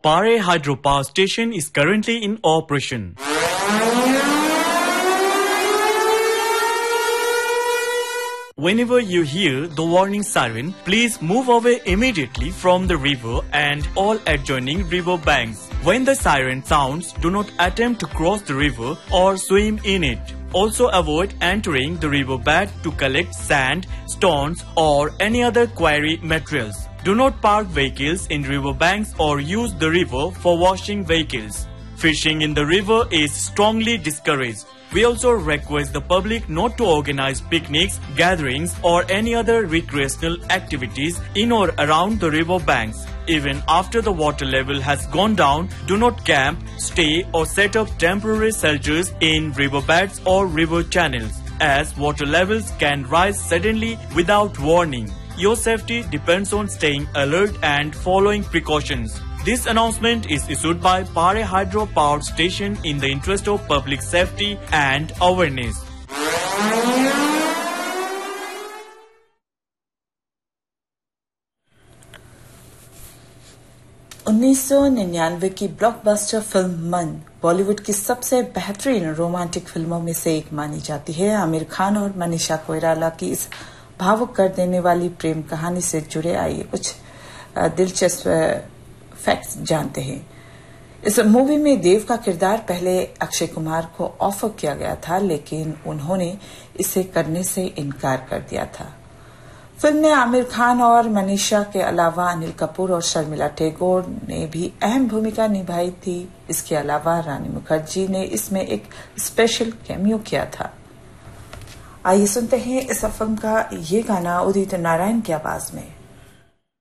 Pare Hydropower Station is currently in operation. Whenever you hear the warning siren, please move away immediately from the river and all adjoining river banks. When the siren sounds, do not attempt to cross the river or swim in it. Also avoid entering the riverbed to collect sand, stones or any other quarry materials. Do not park vehicles in riverbanks or use the river for washing vehicles. Fishing in the river is strongly discouraged. We also request the public not to organize picnics, gatherings or any other recreational activities in or around the river banks. Even after the water level has gone down, do not camp, stay or set up temporary shelters in riverbeds or river channels, as water levels can rise suddenly without warning. Your safety depends on staying alert and following precautions. This announcement is issued by Pare Hydro Power Station in the interest of public safety and awareness. 1999 की blockbuster film मन बॉलीवुड की सबसे बेहतरीन romantic फिल्मों में से एक मानी जाती है। आमिर खान और मनीषा कोइराला की इस भावुक कर देने वाली प्रेम कहानी से जुड़े आइए कुछ दिलचस्प फैक्ट्स जानते हैं। इस मूवी में देव का किरदार पहले अक्षय कुमार को ऑफर किया गया था, लेकिन उन्होंने इसे करने से इनकार कर दिया था। फिल्म में आमिर खान और मनीषा के अलावा अनिल कपूर और शर्मिला टैगोर ने भी अहम भूमिका निभाई थी। इसके अलावा रानी मुखर्जी ने इसमें एक स्पेशल कैमियो किया था। आइए सुनते हैं इस फिल्म का ये गाना उदित नारायण की आवाज में।